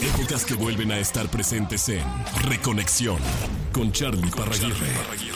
Épocas que vuelven a estar presentes en Reconexión con Charly Parraguirre.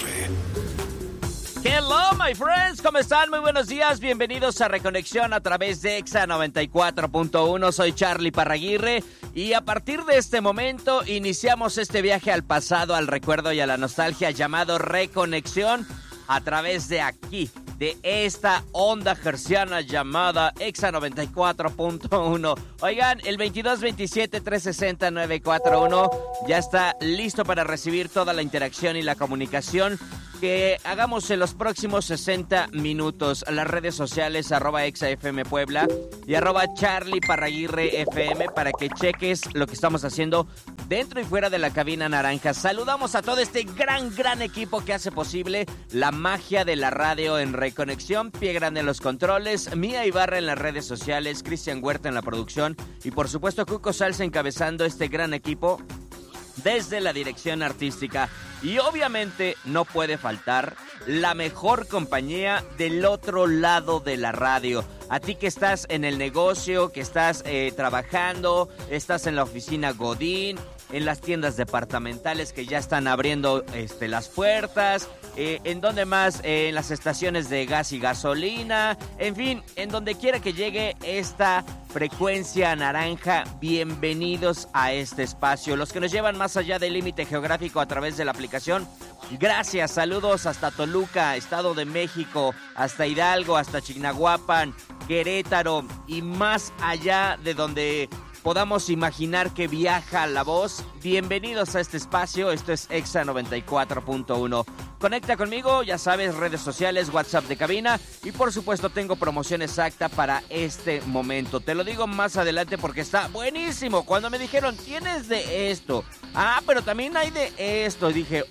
Hello, my friends, ¿cómo están? Muy buenos días, bienvenidos a Reconexión a través de Exa 94.1. Soy Charly Parraguirre y a partir de este momento iniciamos este viaje al pasado, al recuerdo y a la nostalgia llamado Reconexión a través de aquí, de esta onda herciana llamada Exa 94.1. Oigan, el 2227-360-941 ya está listo para recibir toda la interacción y la comunicación que hagamos en los próximos 60 minutos. Las redes sociales @ExaFM Puebla y @Charly Parraguirre FM para que cheques lo que estamos haciendo dentro y fuera de la cabina naranja. Saludamos a todo este gran equipo que hace posible la magia de la radio en Reconexión. Pie Grande en los controles, Mía Ibarra en las redes sociales, Cristian Huerta en la producción y por supuesto Cuco Salsa encabezando este gran equipo desde la dirección artística. Y obviamente no puede faltar la mejor compañía del otro lado de la radio. A ti que estás en el negocio, que estás trabajando, estás en la oficina Godín, en las tiendas departamentales que ya están abriendo las puertas, en donde más, en las estaciones de gas y gasolina, en fin, en donde quiera que llegue esta frecuencia naranja, bienvenidos a este espacio. Los que nos llevan más allá del límite geográfico a través de la aplicación, gracias, saludos hasta Toluca, Estado de México, hasta Hidalgo, hasta Chignahuapan, Querétaro y más allá de donde podamos imaginar que viaja la voz. Bienvenidos a este espacio, esto es Exa 94.1. Conecta conmigo, ya sabes, redes sociales, WhatsApp de cabina y por supuesto tengo promoción exacta para este momento. Te lo digo más adelante porque está buenísimo. Cuando me dijeron, tienes de esto, pero también hay de esto, y dije,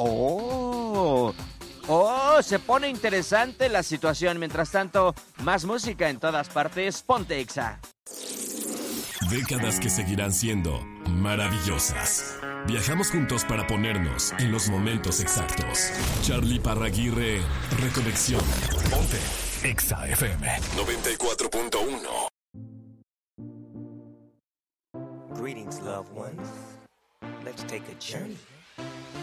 se pone interesante la situación. Mientras tanto, más música en todas partes, ponte Exa. Décadas que seguirán siendo maravillosas. Viajamos juntos para ponernos en los momentos exactos. Charly Parraguirre, Reconexión. Ponte Exa FM 94.1. Greetings, loved ones. Let's take a journey.